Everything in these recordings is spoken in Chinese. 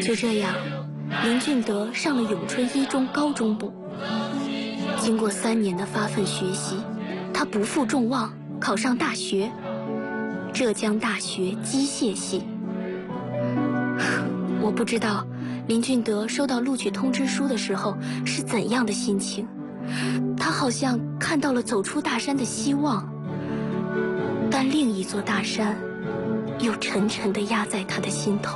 就这样，林俊德上了永春一中高中部。经过3年的发奋学习，他不负众望，考上大学——浙江大学机械系。我不知道林俊德收到录取通知书的时候是怎样的心情，他好像看到了走出大山的希望，但另一座大山又沉沉地压在他的心头。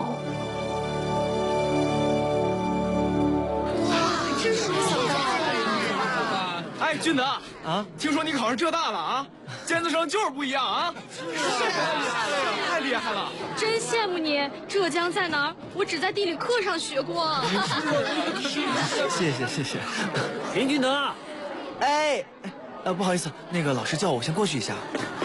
哇，真是没想到！ 哎，俊德啊，听说你考上浙大了啊？尖子生就是不一样啊！太厉害了！ 真羡慕你。浙江在哪儿？我只在地理课上学过。 谢谢。 林俊德， 哎，不好意思，那个老师叫我先过去一下。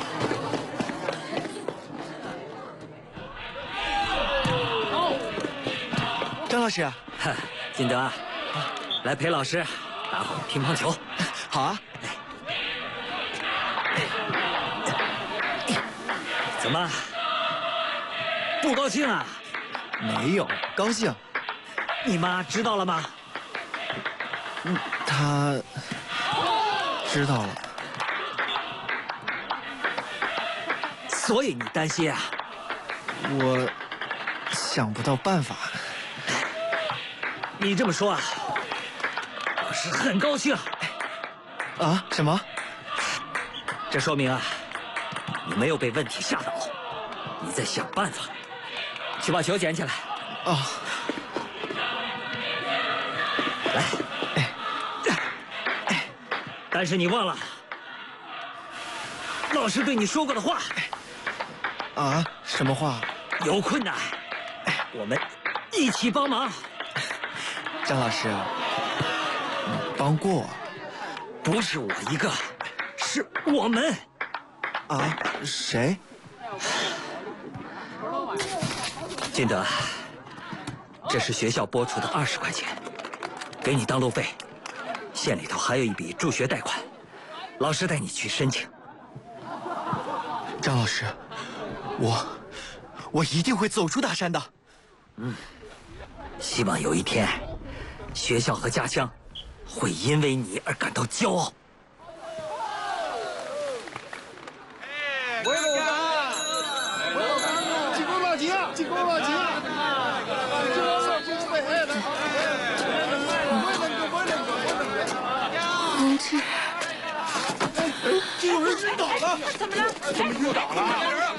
张老师， 俊德，来陪老师打会乒乓球。 好啊。 怎么，不高兴啊？ 没有，高兴。 你妈知道了吗？ 她知道了。 所以你担心啊？ 我想不到办法。 你这么说啊，老师很高兴。 啊？什么？ 这说明啊，你没有被问题吓倒，你在想办法。去把球捡起来。 哦。 来。但是你忘了老师对你说过的话。 啊？什么话？ 有困难，我们一起帮忙。 张老师，帮过我。 不是我一个，是我们。 啊？谁？ 金德，这是学校拨出的20块钱，给你当路费。县里头还有一笔助学贷款，老师带你去申请。 张老师，我一定会走出大山的。 希望有一天，学校和家乡会因为你而感到骄傲。 同志， 这有人晕倒了！ 怎么了？ 怎么晕倒了？